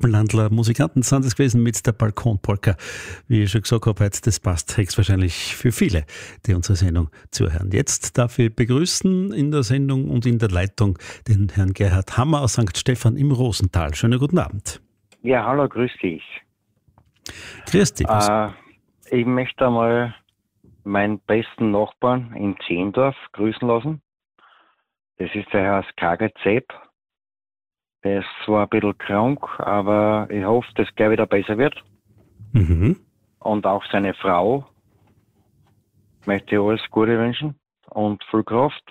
Appelandler Musikanten sind es gewesen mit der Balkonpolka. Wie ich schon gesagt habe, heute, das passt höchstwahrscheinlich für viele, die unsere Sendung zuhören. Jetzt darf ich begrüßen in der Sendung und in der Leitung den Herrn Gerhard Hammer aus St. Stephan im Rosental. Schönen guten Abend. Ja, hallo, grüß dich. Grüß dich. Ich möchte einmal meinen besten Nachbarn in Zehndorf grüßen lassen. Das ist der Herr Skagel Zepp. Der ist zwar ein bisschen krank, aber ich hoffe, dass es gleich wieder besser wird. Mhm. Und auch seine Frau möchte ich alles Gute wünschen und viel Kraft.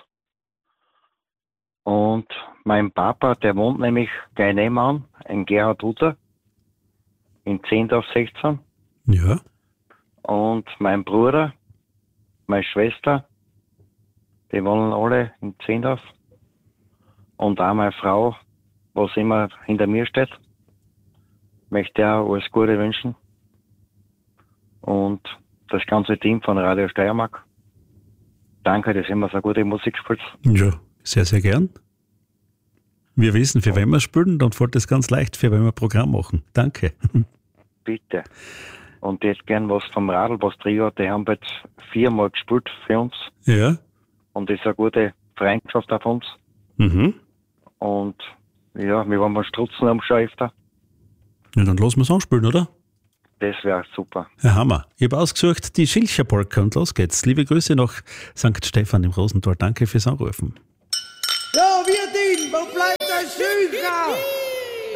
Und mein Papa, der wohnt nämlich gleich nebenan, in Gerhard Hutter, in Zehndorf 16. Ja. Und mein Bruder, meine Schwester, die wohnen alle in Zehndorf. Und auch meine Frau, was immer hinter mir steht, möchte auch alles Gute wünschen. Und das ganze Team von Radio Steiermark. Danke, dass immer so gute Musik spielt. Ja, sehr, sehr gern. Wir wissen, für wen wir spielen, dann fällt es ganz leicht, für wen wir ein Programm machen. Danke. Bitte. Und jetzt gern was vom Radlbus Trio, die haben jetzt 4-mal gespielt für uns. Ja. Und das ist eine gute Freundschaft auf uns. Mhm. Und ja, wir wollen mal Strutzen am öfter. Ja, dann lassen wir es anspielen, oder? Das wäre super. Herr Hammer, ich habe ausgesucht die Schilcher Polka und los geht's. Liebe Grüße nach St. Stephan im Rosental. Danke fürs Anrufen. Ja, wir den, wo bleibt der Schilcher?